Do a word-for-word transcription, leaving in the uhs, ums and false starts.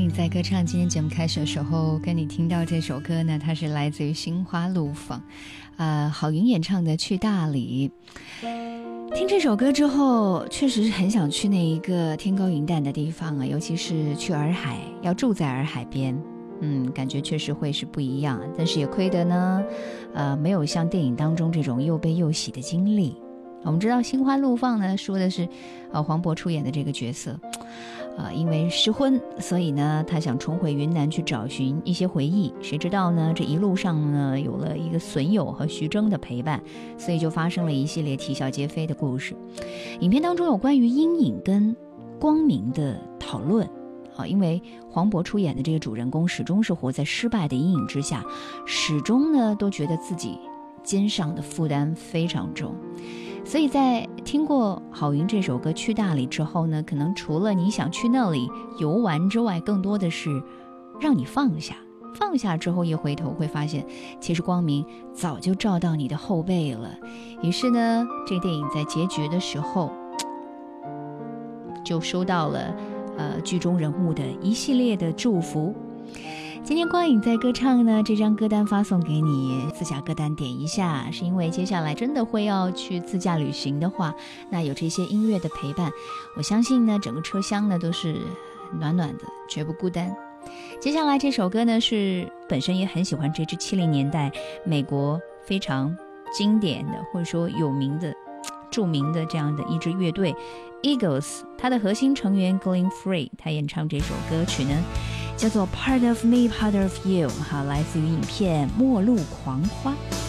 影在歌唱，今天节目开始的时候跟你听到这首歌呢，它是来自于心花怒放，呃，郝云演唱的《去大理》。听这首歌之后，确实是很想去那一个天高云淡的地方啊，尤其是去洱海，要住在洱海边，嗯，感觉确实会是不一样。但是也亏得呢，呃，没有像电影当中这种又悲又喜的经历。我们知道《心花怒放》呢，说的是，呃，黄渤出演的这个角色，呃，因为失婚，所以呢，他想重回云南去找寻一些回忆。谁知道呢，这一路上呢，有了一个损友和徐峥的陪伴，所以就发生了一系列啼笑皆非的故事。影片当中有关于阴影跟光明的讨论。啊，因为黄渤出演的这个主人公始终是活在失败的阴影之下，始终呢都觉得自己肩上的负担非常重。所以在听过郝云这首歌《去大理》之后呢，可能除了你想去那里游玩之外，更多的是让你放下。放下之后一回头会发现，其实光明早就照到你的后背了。于是呢，这电影在结局的时候就收到了呃剧中人物的一系列的祝福。今天光影在歌唱呢，这张歌单发送给你，自驾歌单点一下，是因为接下来真的会要去自驾旅行的话，那有这些音乐的陪伴，我相信呢，整个车厢呢都是暖暖的，绝不孤单。接下来这首歌呢，是本身也很喜欢这支七零年代美国非常经典的或者说有名的著名的这样的一支乐队 Eagles， 它的核心成员 Glenn Frey， 他演唱这首歌曲呢叫做 Part of Me, Part of You， 好，来自于影片《末路狂花》。